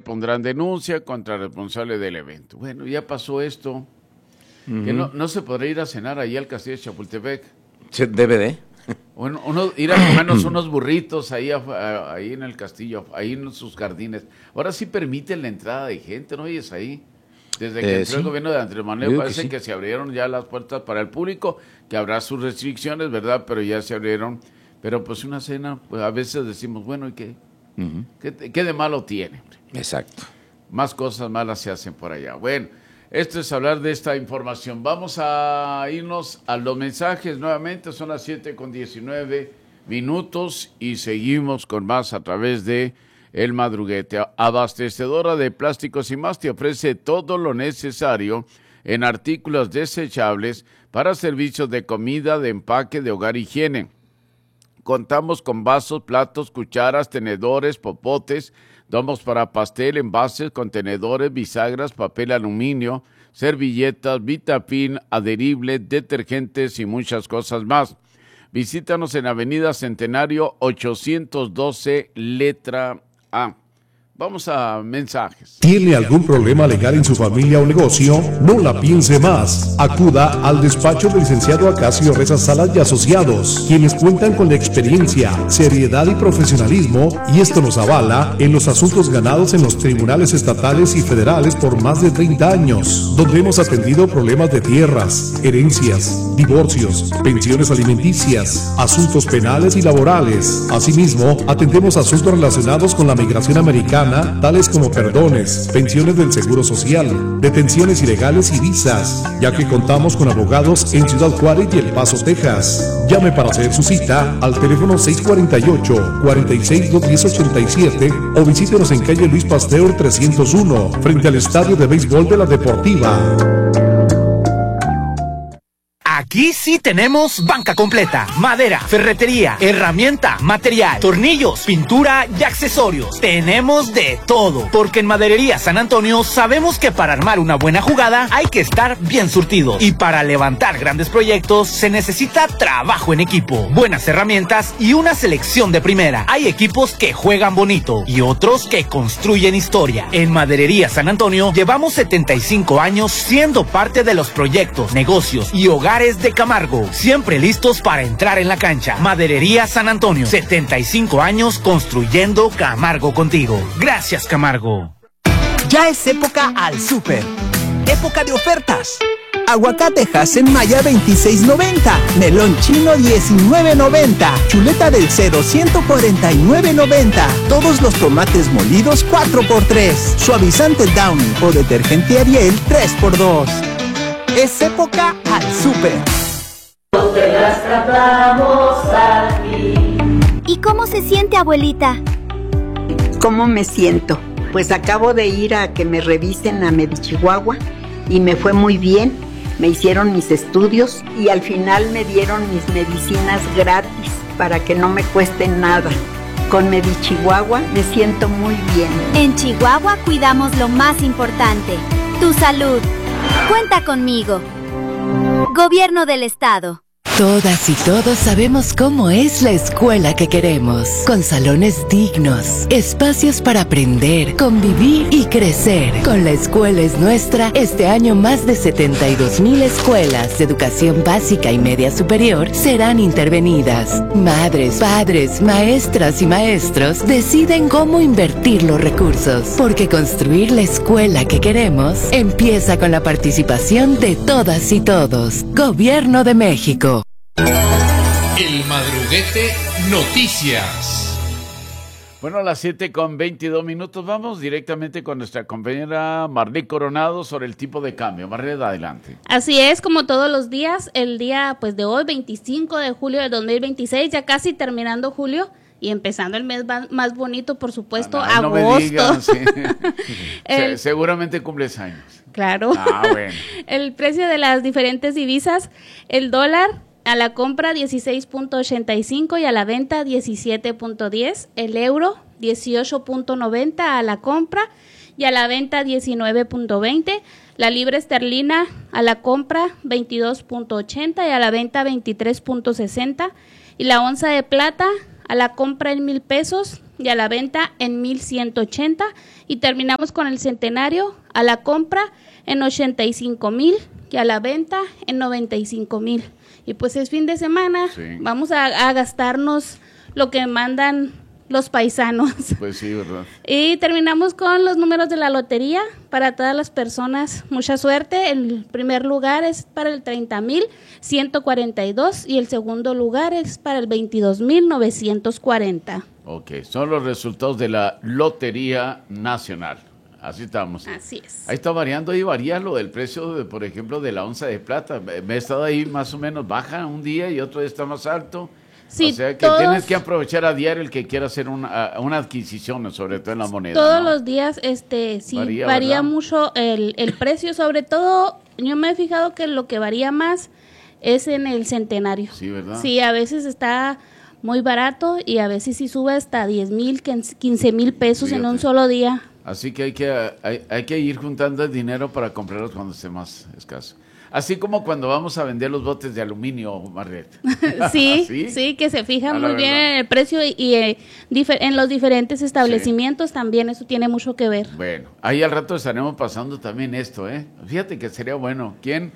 interpondrán denuncia contra el responsable del evento. Bueno, ya pasó esto. Que no se podrá ir a cenar ahí al Castillo de Chapultepec. Debe de. Bueno, ir a comernos unos burritos ahí en el castillo, ahí en sus jardines. Ahora sí permiten la entrada de gente, ¿no oyes ahí? Desde que entró el gobierno de Andrés Manuel parece que se abrieron ya las puertas para el público, que habrá sus restricciones, ¿verdad? Pero ya se abrieron. Pero pues una cena, pues a veces decimos, bueno, ¿y qué? ¿Qué de malo tiene? Exacto. Más cosas malas se hacen por allá. Bueno, esto es hablar de esta información. Vamos a irnos a los mensajes nuevamente. Son las 7:19 y seguimos con más a través de El Madruguete. Abastecedora de Plásticos y Más te ofrece todo lo necesario en artículos desechables para servicios de comida, de empaque, de hogar, higiene. Contamos con vasos, platos, cucharas, tenedores, popotes, domos para pastel, envases, contenedores, bisagras, papel aluminio, servilletas, Vitapin, adheribles, detergentes y muchas cosas más. Visítanos en Avenida Centenario 812, letra A. Vamos a mensajes. ¿Tiene algún problema legal en su familia o negocio? No la piense más. Acuda al despacho del licenciado Acacio Reza Salas y Asociados, quienes cuentan con la experiencia, seriedad y profesionalismo, y esto nos avala en los asuntos ganados en los tribunales estatales y federales por más de 30 años, donde hemos atendido problemas de tierras, herencias, divorcios, pensiones alimenticias, asuntos penales y laborales. Asimismo, atendemos asuntos relacionados con la migración americana, tales como perdones, pensiones del Seguro Social, detenciones ilegales y visas, ya que contamos con abogados en Ciudad Juárez y El Paso, Texas. Llame para hacer su cita al teléfono 648-46-210-87 o visítenos en calle Luis Pasteur 301, frente al Estadio de Béisbol de la Deportiva. Aquí sí tenemos banca completa, madera, ferretería, herramienta, material, tornillos, pintura y accesorios. Tenemos de todo, porque en Maderería San Antonio sabemos que para armar una buena jugada hay que estar bien surtido. Y para levantar grandes proyectos se necesita trabajo en equipo, buenas herramientas y una selección de primera. Hay equipos que juegan bonito y otros que construyen historia. En Maderería San Antonio llevamos 75 años siendo parte de los proyectos, negocios y hogares de Camargo, siempre listos para entrar en la cancha. Maderería San Antonio, 75 años construyendo Camargo contigo. Gracias, Camargo. Ya es época al súper. Época de ofertas. Aguacate Hass en Maya 26.90, melón chino 19.90, chuleta del cero 149.90, todos los tomates molidos 4x3, suavizante Downy o detergente Ariel 3x2. Es época al súper. Te las tratamos aquí. ¿Y cómo se siente, abuelita? ¿Cómo me siento? Pues acabo de ir a que me revisen a Medichihuahua y me fue muy bien. Me hicieron mis estudios y al final me dieron mis medicinas gratis para que no me cuesten nada. Con Medichihuahua me siento muy bien. En Chihuahua cuidamos lo más importante, tu salud. Cuenta conmigo. Gobierno del Estado. Todas y todos sabemos cómo es la escuela que queremos, con salones dignos, espacios para aprender, convivir y crecer. Con La Escuela es Nuestra, este año más de 72,000 escuelas de educación básica y media superior serán intervenidas. Madres, padres, maestras y maestros deciden cómo invertir los recursos, porque construir la escuela que queremos empieza con la participación de todas y todos. Gobierno de México. El Madruguete Noticias. Bueno, a las 7:22 vamos directamente con nuestra compañera Marley Coronado sobre el tipo de cambio. Marley, adelante. Así es, como todos los días, el día pues de hoy, 25 de julio de 2026, ya casi terminando julio y empezando el mes más bonito, por supuesto, agosto. No me digan, sí. Seguramente cumples años. Claro. Bueno. El precio de las diferentes divisas, el dólar a la compra 16.85 y a la venta 17.10, el euro 18.90 a la compra y a la venta 19.20, la libra esterlina a la compra 22.80 y a la venta 23.60 y la onza de plata a la compra en 1,000 pesos y a la venta en 1,180. Y terminamos con el centenario, a la compra en 85,000 y a la venta en 95,000. Y pues es fin de semana, vamos a gastarnos lo que mandan los paisanos. Pues sí, ¿verdad? Y terminamos con los números de la lotería para todas las personas. Mucha suerte. El primer lugar es para el 30,142 y el segundo lugar es para el 22,940. Ok, son los resultados de la Lotería Nacional. Así estamos. Así es. Ahí está variando, ahí varía lo del precio, de, por ejemplo, de la onza de plata. Me he estado ahí más o menos baja un día y otro día está más alto. Sí, o sea que tienes que aprovechar a diario el que quiera hacer una adquisición, sobre todo en la moneda. Todos ¿no? los días sí varía mucho el precio, sobre todo yo me he fijado que lo que varía más es en el centenario. Sí, ¿verdad? Sí, a veces está muy barato y a veces sí sube hasta 10,000, 15,000 pesos. Fíjate. En un solo día. Así que hay que ir juntando el dinero para comprarlos cuando esté más escaso. Así como cuando vamos a vender los botes de aluminio, Marret. Sí, que se fija muy bien en el precio y en los diferentes establecimientos también, eso tiene mucho que ver. Bueno, ahí al rato estaremos pasando también esto, ¿eh? Fíjate que sería bueno. ¿Quién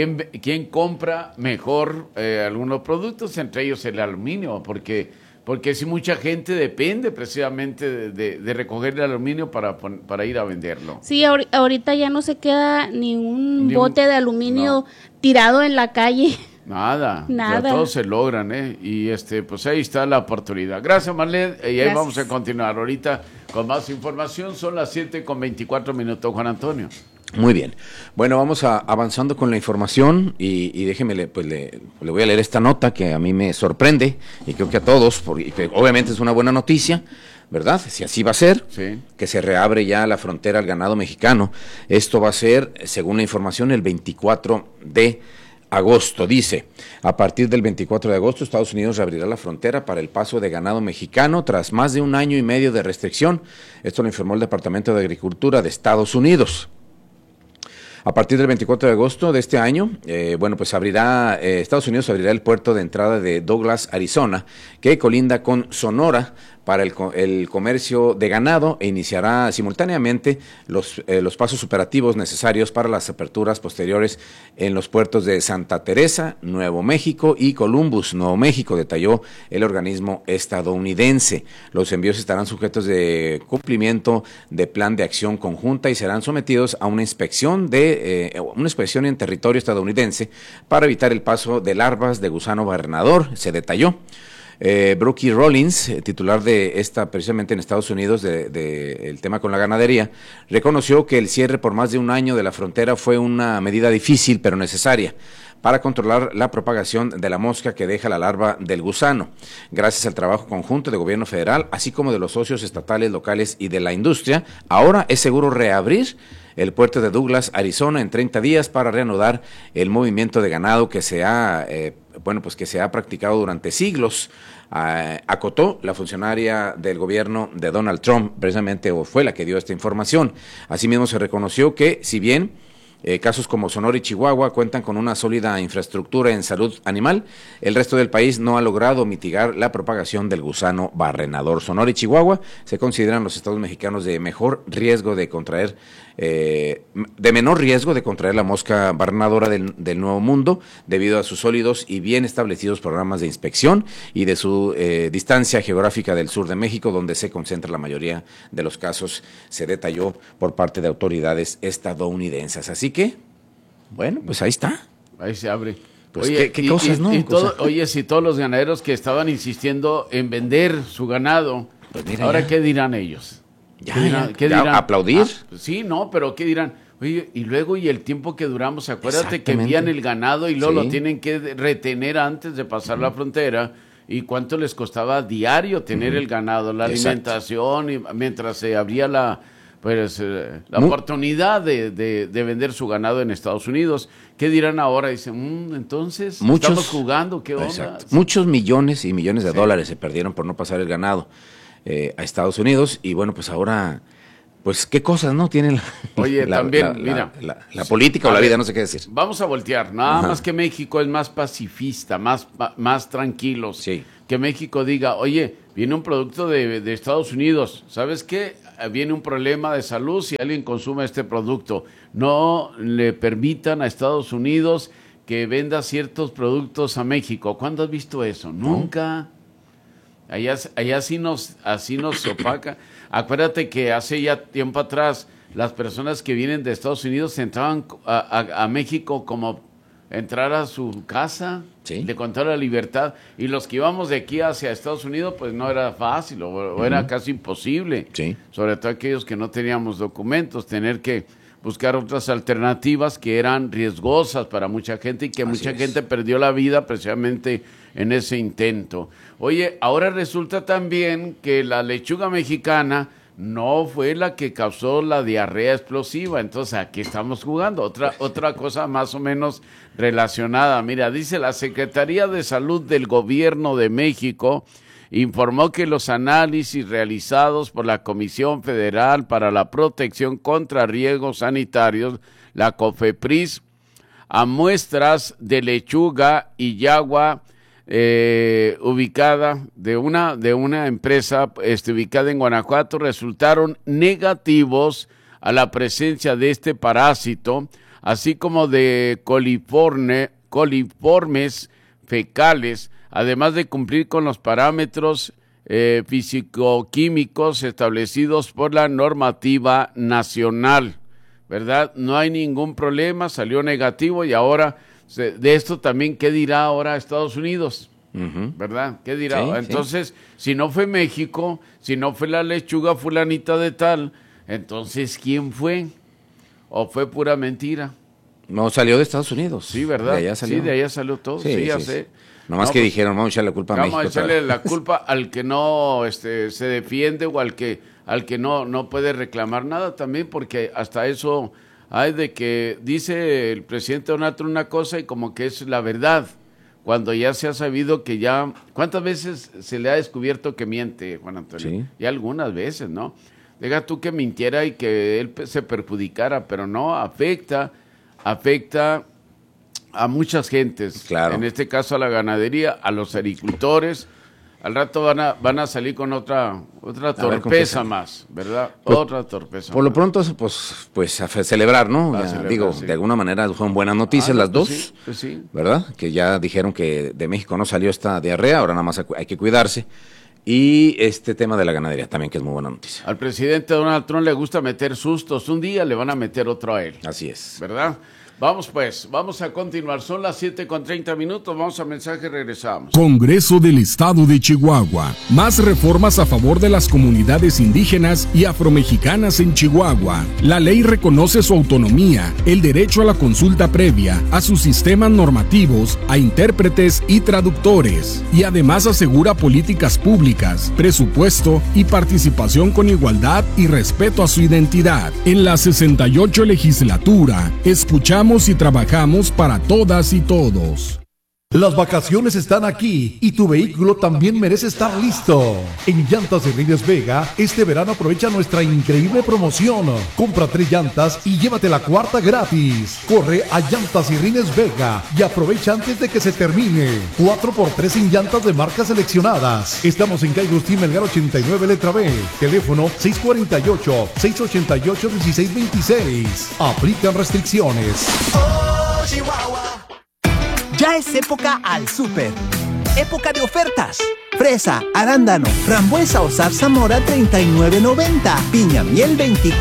compra mejor algunos productos, entre ellos el aluminio? Porque si mucha gente depende precisamente de recoger el aluminio para ir a venderlo. Sí, ahorita ya no se queda ni un bote de aluminio tirado en la calle. Nada. Todos se logran, ¿eh? Y pues ahí está la oportunidad. Gracias, Marlene. Y ahí vamos a continuar ahorita con más información. Son las 7:24, Juan Antonio. Muy bien. Bueno, vamos avanzando con la información y déjeme, le voy a leer esta nota que a mí me sorprende y creo que a todos, porque obviamente es una buena noticia, ¿verdad? Si así va a ser, que se reabre ya la frontera al ganado mexicano. Esto va a ser, según la información, el 24 de agosto. Dice, a partir del 24 de agosto, Estados Unidos reabrirá la frontera para el paso de ganado mexicano tras más de 1 año y medio de restricción. Esto lo informó el Departamento de Agricultura de Estados Unidos. A partir del 24 de agosto de este año, Estados Unidos abrirá el puerto de entrada de Douglas, Arizona, que colinda con Sonora para el comercio de ganado e iniciará simultáneamente los pasos operativos necesarios para las aperturas posteriores en los puertos de Santa Teresa, Nuevo México y Columbus, Nuevo México, detalló el organismo estadounidense. Los envíos estarán sujetos de cumplimiento de plan de acción conjunta y serán sometidos a una inspección en territorio estadounidense para evitar el paso de larvas de gusano barrenador, se detalló. Brookie Rollins, titular de precisamente en Estados Unidos, el tema con la ganadería, reconoció que el cierre por más de 1 año de la frontera fue una medida difícil pero necesaria para controlar la propagación de la mosca que deja la larva del gusano. Gracias al trabajo conjunto del gobierno federal, así como de los socios estatales, locales y de la industria, ahora es seguro reabrir el puerto de Douglas, Arizona, en 30 días para reanudar el movimiento de ganado que se ha practicado durante siglos, acotó la funcionaria del gobierno de Donald Trump, precisamente, o fue la que dio esta información. Asimismo, se reconoció que, si bien casos como Sonora y Chihuahua cuentan con una sólida infraestructura en salud animal, el resto del país no ha logrado mitigar la propagación del gusano barrenador. Sonora y Chihuahua se consideran los estados mexicanos de menor riesgo de contraer la mosca barrenadora del Nuevo Mundo, debido a sus sólidos y bien establecidos programas de inspección y de su distancia geográfica del sur de México, donde se concentra la mayoría de los casos, se detalló por parte de autoridades estadounidenses. Así que, bueno, pues ahí está. Ahí se abre. Pues oye, ¿qué cosas, no? Oye, si todos los ganaderos que estaban insistiendo en vender su ganado, pues mira, ahora, ¿qué dirán ellos? ¿Qué dirán? ¿Aplaudir? Sí, no, pero ¿qué dirán? Oye, y luego y el tiempo que duramos, acuérdate que envían el ganado y luego lo tienen que retener antes de pasar la frontera, y cuánto les costaba diario tener el ganado, la alimentación, y mientras se abría la oportunidad de vender su ganado en Estados Unidos. ¿Qué dirán ahora? Dicen, entonces estamos jugando, ¿qué onda? Exacto. Muchos millones y millones de dólares se perdieron por no pasar el ganado a Estados Unidos, y bueno, pues ahora pues qué cosas, ¿no? Tienen también, mira. La política o la vida, no sé qué decir. Vamos a voltear, nada más que México es más pacifista, más tranquilo. Sí. Que México diga, oye, viene un producto de Estados Unidos, ¿sabes qué? Viene un problema de salud si alguien consume este producto. No le permitan a Estados Unidos que venda ciertos productos a México. ¿Cuándo has visto eso? Nunca. Allá así nos opaca. Acuérdate que hace ya tiempo atrás las personas que vienen de Estados Unidos entraban a México como entrar a su casa, sí, de con toda la libertad, y los que íbamos de aquí hacia Estados Unidos pues no era fácil o era casi imposible, sí, sobre todo aquellos que no teníamos documentos, tener que buscar otras alternativas que eran riesgosas para mucha gente y que mucha gente perdió la vida precisamente en ese intento. Oye, ahora resulta también que la lechuga mexicana no fue la que causó la diarrea explosiva. Entonces, aquí estamos jugando. Otra cosa más o menos relacionada. Mira, dice la Secretaría de Salud del Gobierno de México informó que los análisis realizados por la Comisión Federal para la Protección contra Riesgos Sanitarios, la COFEPRIS, a muestras de lechuga y yagua ubicada de una empresa ubicada en Guanajuato, resultaron negativos a la presencia de este parásito, así como de coliformes fecales, además de cumplir con los parámetros físico-químicos establecidos por la normativa nacional, ¿verdad? No hay ningún problema, salió negativo y ahora de esto también, ¿qué dirá ahora Estados Unidos? ¿Verdad? ¿Qué dirá? Sí, entonces, si no fue México, si no fue la lechuga fulanita de tal, entonces, ¿quién fue? ¿O fue pura mentira? No, salió de Estados Unidos. Sí, ¿verdad? De allá salió. Sí, de allá salió todo. Sí, ya sé. Nomás que dijeron, vamos a echarle la culpa a México. Vamos a echarle la culpa al que no se defiende o al que no puede reclamar nada también, porque hasta eso hay de que dice el presidente Donald Trump una cosa y como que es la verdad, cuando ya se ha sabido que ya... ¿Cuántas veces se le ha descubierto que miente, Juan Antonio? Sí. Y algunas veces, ¿no? Deja tú que mintiera y que él se perjudicara, pero no, afecta a muchas gentes. Claro. En este caso a la ganadería, a los agricultores. Al rato van a salir con otra torpeza más, ¿verdad? Otra torpeza. Por lo pronto, pues a celebrar, ¿no? Ya, celebrar, digo, sí. De alguna manera son buenas noticias las dos, sí. ¿verdad? Que ya dijeron que de México no salió esta diarrea, ahora nada más hay que cuidarse. Y este tema de la ganadería también, que es muy buena noticia. Al presidente Donald Trump le gusta meter sustos. Un día le van a meter otro a él. Así es. ¿Verdad? Vamos a continuar. Son las 7:30. Vamos a mensaje y regresamos. Congreso del Estado de Chihuahua. Más reformas a favor de las comunidades indígenas y afromexicanas en Chihuahua. La ley reconoce su autonomía, el derecho a la consulta previa, a sus sistemas normativos, a intérpretes y traductores. Y además asegura políticas públicas, presupuesto y participación con igualdad y respeto a su identidad. En la 68 legislatura, escuchamos y trabajamos para todas y todos. Las vacaciones están aquí y tu vehículo también merece estar listo. En Llantas y Rines Vega, este verano aprovecha nuestra increíble promoción. Compra 3 llantas y llévate la 4ª gratis. Corre a Llantas y Rines Vega y aprovecha antes de que se termine. 4x3 en llantas de marcas seleccionadas. Estamos en calle Agustín Melgar 89 letra B. Teléfono 648-688-1626. Aplican restricciones. ¡Oh, Chihuahua! Ya es época al súper. Época de ofertas. Fresa, arándano, frambuesa o zarzamora $39.90. Piña miel $24.